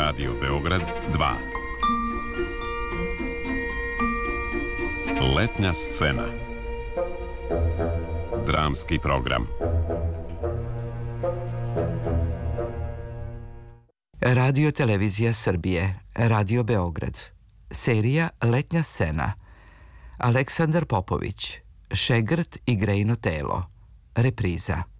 Radio Beograd 2. Letnja scena. Dramski program. Radio Televizija Srbije, Radio Beograd. Serija Letnja scena. Aleksandar Popović, Šegrt i grejno telo. Repriza.